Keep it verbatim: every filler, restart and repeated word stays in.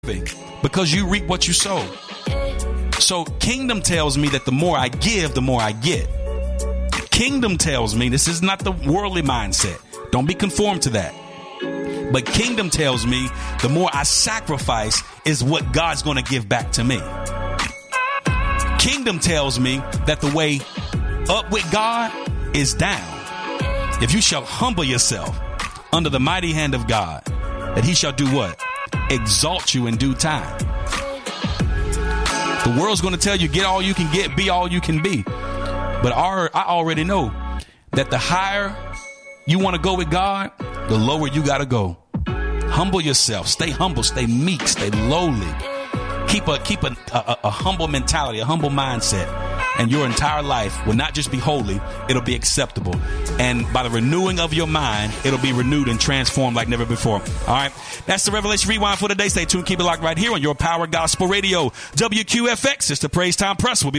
because you reap what you sow. So kingdom tells me that the more I give, the more I get. Kingdom tells me, this is not the worldly mindset. Don't be conformed to that. But kingdom tells me the more I sacrifice is what God's going to give back to me. Kingdom tells me that the way up with God is down. If you shall humble yourself under the mighty hand of God, that he shall do what? Exalt you in due time. The world's going to tell you, get all you can get, be all you can be. But our, I already know that the higher you want to go with God, the lower you got to go. Humble yourself. Stay humble. Stay meek. Stay lowly. Keep a keep a, a, a humble mentality, a humble mindset. And your entire life will not just be holy, it'll be acceptable. And by the renewing of your mind, it'll be renewed and transformed like never before. All right. That's the Revelation Rewind for today. Stay tuned. Keep it locked right here on your Power Gospel Radio. W Q F X. It's the Praise Time Press. We'll be back.